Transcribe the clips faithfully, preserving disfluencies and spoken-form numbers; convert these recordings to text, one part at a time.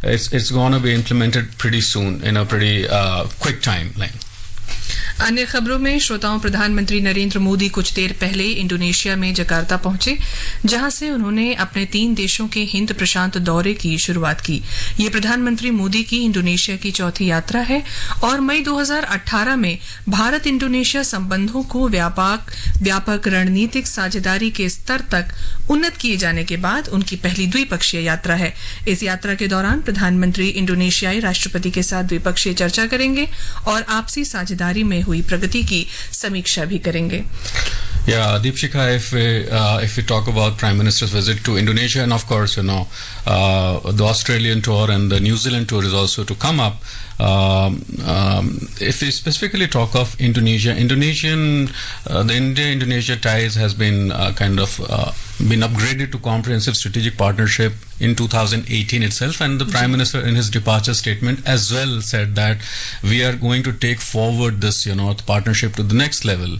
it's it's going to be implemented pretty soon in a pretty uh, quick timeline. अन्य खबरों में श्रोताओं, प्रधानमंत्री नरेंद्र मोदी कुछ देर पहले इंडोनेशिया में जकार्ता पहुंचे, जहां से उन्होंने अपने तीन देशों के हिंद प्रशांत दौरे की शुरुआत की। ये प्रधानमंत्री मोदी की इंडोनेशिया की चौथी यात्रा है और मई दो हज़ार अठारह में भारत इंडोनेशिया संबंधों को व्यापक व्यापक रणनीतिक साझेदारी के स्तर तक उन्नत किए जाने के बाद उनकी पहली द्विपक्षीय यात्रा है। इस यात्रा के दौरान प्रधानमंत्री इंडोनेशियाई राष्ट्रपति के साथ द्विपक्षीय चर्चा करेंगे और आपसी साझेदारी में हुई प्रगति की समीक्षा भी करेंगे। Yeah, Deepshika, if we, uh, if we talk about Prime Minister's visit to Indonesia, and of course, you know, uh, the Australian tour and the New Zealand tour is also to come up. Um, um, if we specifically talk of Indonesia, Indonesian, uh, the India-Indonesia ties has been uh, kind of uh, been upgraded to comprehensive strategic partnership in two thousand eighteen itself, and the Prime Minister in his departure statement as well said that we are going to take forward this, you know, partnership to the next level.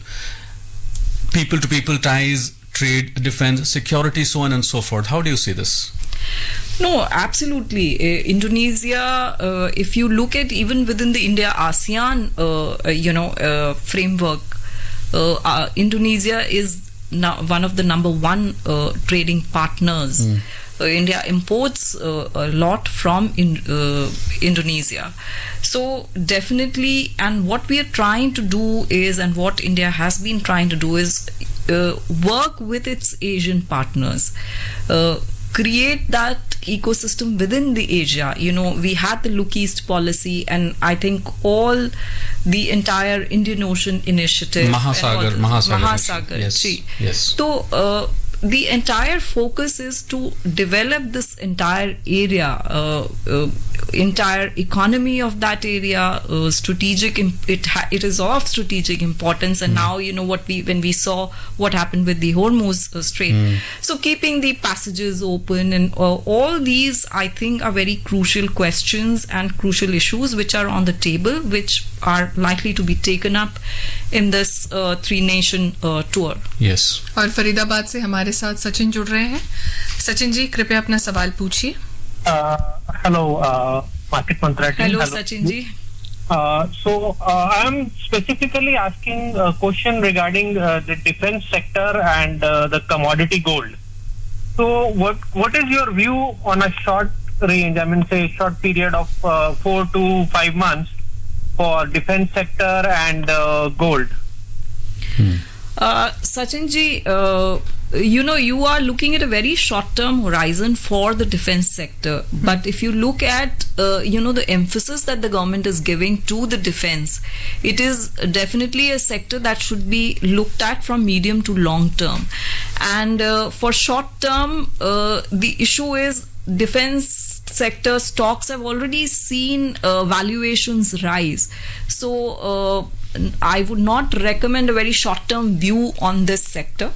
People to people ties, trade, defense, security, so on and so forth. How do you see this? No, absolutely. Uh, Indonesia, uh, if you look at even within the India-ASEAN, uh, uh, you know, uh, framework, uh, uh, Indonesia is now one of the number one uh, trading partners. Mm. Uh, India imports uh, a lot from in, uh, Indonesia. So definitely, and what we are trying to do is, and what India has been trying to do is uh, work with its Asian partners, uh, create that ecosystem within the Asia. You know, we had the Look East policy, and I think all the entire Indian Ocean initiative, Mahasagar, Mahasagar, Mahasagar, yes, yes. So uh, the entire focus is to develop this entire area, uh, uh, entire economy of that area, uh, strategic. It ha- it is of strategic importance, and mm. now you know what we when we saw what happened with the Hormuz uh, Strait. Mm. So keeping the passages open and uh, all these, I think, are very crucial questions and crucial issues which are on the table, which are likely to be taken up in this uh, three-nation uh, tour. Yes. और फरीदाबाद से हमारे साथ सचिन जुड़ रहे हैं। सचिन जी, कृपया अपना सवाल पूछिए। Hello, uh, Market Mantra team. Hello, Sachin ji. Uh, so, uh, I am specifically asking a question regarding uh, the defense sector and uh, the commodity gold. So, what what is your view on a short range, I mean, say, short period of uh, four to five months for defense sector and uh, gold? Hmm. Uh, Sachin ji, uh, you know, you are looking at a very short-term horizon for the defense sector. Mm-hmm. But if you look at, uh, you know, the emphasis that the government is giving to the defense, it is definitely a sector that should be looked at from medium to long-term. And uh, for short-term, uh, the issue is defense sector stocks have already seen uh, valuations rise. So uh, I would not recommend a very short-term view on this sector.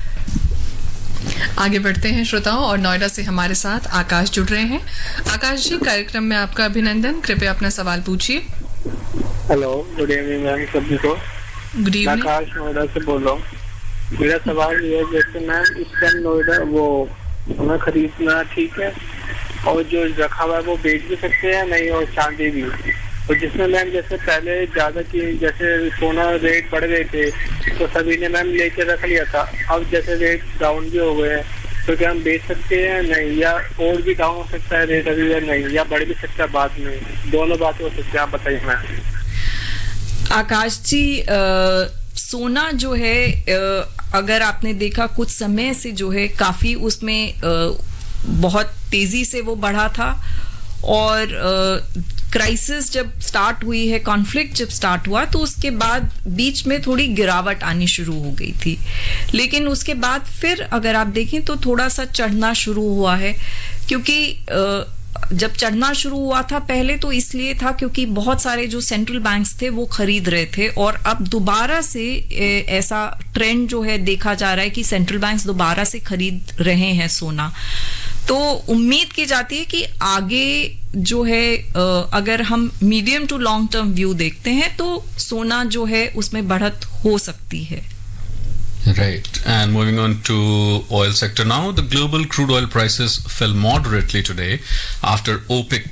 आगे बढ़ते हैं श्रोताओं, और नोएडा से हमारे साथ आकाश जुड़ रहे हैं। आकाश जी, कार्यक्रम में आपका अभिनंदन। कृपया अपना सवाल पूछिए। हेलो, गुड इवनिंग मैम सभी को। Good evening. आकाश नोएडा से बोल रहा हूँ। मेरा सवाल ये है, जैसे मैम इस टाइम नोएडा वो हमें खरीदना ठीक है, और जो रखा हुआ है वो बेच भी सकते हैं नहीं, और चांदी भी। और जिसमें मैम जैसे पहले ज्यादा की जैसे सोना रेट बढ़ गए थे तो सभी ने मैम लेके रख लिया था, अब जैसे रेट डाउन भी हो गए हैं तो क्या हम बेच सकते हैं नहीं, या और भी डाउन हो सकता है रेट अभी या नहीं, या बढ़ भी सकता है बाद में, दोनों बातें हो सकती है, आप बताइए मैम। आकाश जी, आ, सोना जो है आ, अगर आपने देखा कुछ समय से जो है काफी उसमें आ, बहुत तेजी से वो बढ़ा था, और क्राइसिस जब स्टार्ट हुई है, कॉन्फ्लिक्ट जब स्टार्ट हुआ तो उसके बाद बीच में थोड़ी गिरावट आनी शुरू हो गई थी, लेकिन उसके बाद फिर अगर आप देखें तो थोड़ा सा चढ़ना शुरू हुआ है। क्योंकि जब चढ़ना शुरू हुआ था पहले तो इसलिए था क्योंकि बहुत सारे जो सेंट्रल बैंक्स थे वो खरीद रहे थे, और अब दोबारा से ऐसा ट्रेंड जो है देखा जा रहा है कि सेंट्रल बैंक्स दोबारा से खरीद रहे हैं सोना। तो उम्मीद की जाती है कि आगे जो है अगर हम medium to long term view देखते हैं तो सोना जो है उसमें बढ़त हो सकती है। Right. And moving on to oil sector now, the global crude oil prices fell moderately today after OPEC